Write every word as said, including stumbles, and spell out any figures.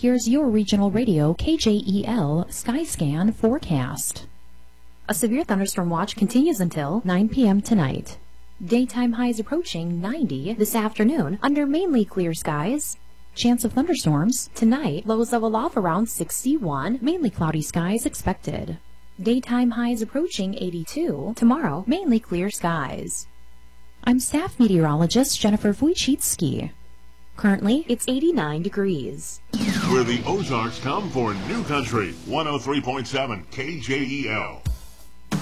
Here's your regional radio K J E L Skyscan forecast. A severe thunderstorm watch continues until nine p m tonight. Daytime highs approaching ninety this afternoon under mainly clear skies. Chance of thunderstorms tonight, lows level off around sixty-one, mainly cloudy skies expected. Daytime highs approaching eighty-two, tomorrow mainly clear skies. I'm staff meteorologist Jennifer Wojcicki. Currently, it's eighty-nine degrees. Where the Ozarks come for New Country, one oh three point seven K J E L.